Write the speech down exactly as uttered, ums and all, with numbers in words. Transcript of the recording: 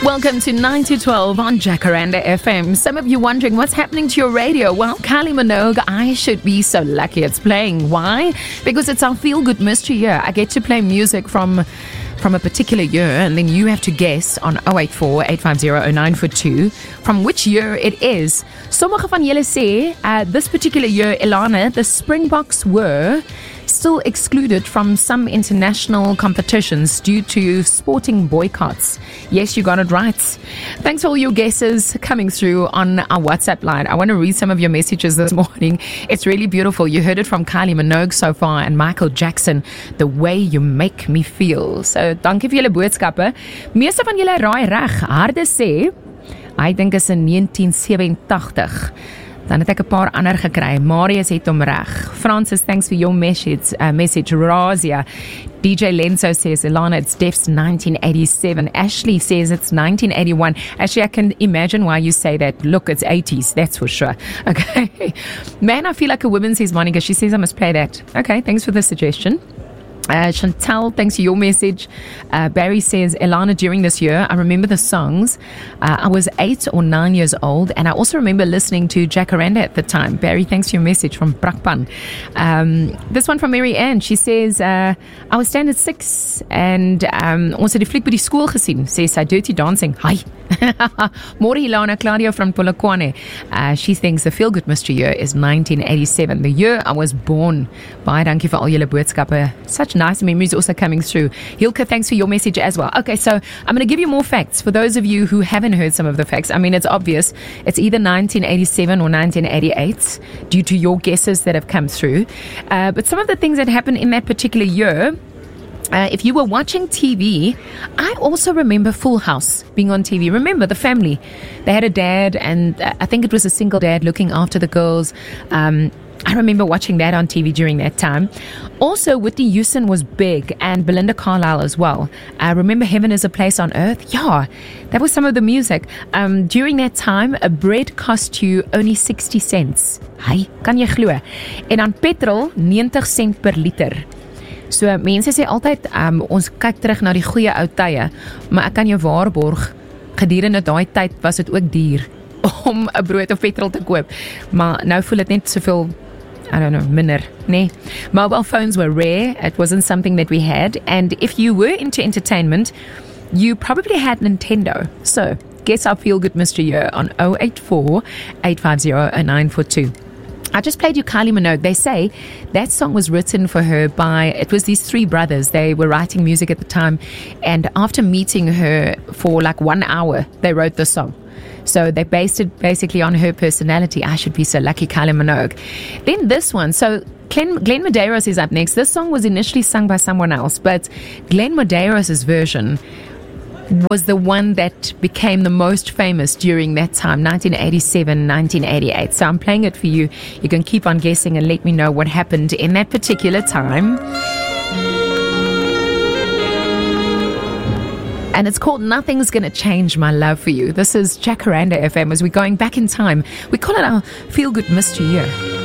Welcome to nine to twelve on Jacaranda F M. Some of you wondering what's happening to your radio. Well, Kylie Minogue, I should be so lucky it's playing. Why? Because it's our Feel Good Mystery Year. I get to play music from from a particular year, and then you have to guess on oh eight four, eight five zero, oh nine four two from which year it is. Sommige van julle sê, uh, this particular year, Ilana, the Springboks were still excluded from some international competitions due to sporting boycotts. Yes, you got it right. Thanks for all your guesses coming through on our WhatsApp line. I want to read some of your messages this morning. It's really beautiful. You heard it from Kylie Minogue so far and Michael Jackson, The Way You Make Me Feel. So, dankie vir julle boodskappe. Meeste van julle raai reg. Harde sê, hy dink is in negentien seventy-eight. Dan het ek 'n paar ander gekry. Marius het hom reg. Francis, thanks for your message. Uh, message. Razia. D J Lenzo says, Ilana, it's Def's nineteen eighty-seven. Ashley says it's nineteen eighty-one. Actually, I can imagine why you say that. Look, it's eighties. That's for sure. Okay. Man, I feel like a woman, says Monica. She says I must play that. Okay, thanks for the suggestion. Uh, Chantal, thanks for your message. Uh, Barry says, Ilana, during this year, I remember the songs. Uh, I was eight or nine years old, and I also remember listening to Jacaranda at the time. Barry, thanks for your message from Brakpan. Um, this one from Mary Ann, she says, uh, I was standard six, and um, ons het die fliek by die skool gesien, sê sy, Dirty Dancing. Hi. More Ilana, Claudia from Polokwane. Uh, she thinks the Feel Good Mystery Year is nineteen eighty-seven, the year I was born. Baie dankie vir al julle boodskappe. Such nice memories also coming through. Hilke, thanks for your message as well. Okay, so I'm going to give you more facts for those of you who haven't heard some of the facts. I mean, it's obvious. It's either nineteen eighty-seven or nineteen eighty-eight due to your guesses that have come through. Uh, but some of the things that happened in that particular year, Uh, if you were watching T V, I also remember Full House being on T V. Remember the family? They had a dad, and uh, I think it was a single dad looking after the girls. Um, I remember watching that on T V during that time. Also, Whitney Houston was big, and Belinda Carlisle as well. I uh, remember Heaven is a Place on Earth. Yeah, that was some of the music. Um, during that time, a bread cost you only sixty cents. Hi, kan jy glo? En dan petrol, ninety cent per liter. So mense sê altyd um, ons kyk terug na die goeie ou tye, maar ek kan jou waarborg gedurende daai tyd was dit ook duur om 'n brood of petrol te koop. Maar nou voel dit net soveel, I don't know, minder, nee. Mobile phones were rare. It wasn't something that we had, and if you were into entertainment, you probably had Nintendo. So guess our Feel Good Mystery Year on oh eight four, eight five zero, oh nine four two. I just played you Kylie Minogue. They say that song was written for her by, it was these three brothers. They were writing music at the time, and after meeting her for like one hour, they wrote the song. So they based it basically on her personality. I should be so lucky, Kylie Minogue. Then this one, so Glenn, Glenn Medeiros is up next. This song was initially sung by someone else, but Glenn Medeiros' version was the one that became the most famous during that time, nineteen eighty-seven, nineteen eighty-eight. So I'm playing it for you. You can keep on guessing and let me know what happened in that particular time. And it's called Nothing's Gonna Change My Love for You. This is Jacaranda F M as we're going back in time. We call it our Feel Good Mystery Year.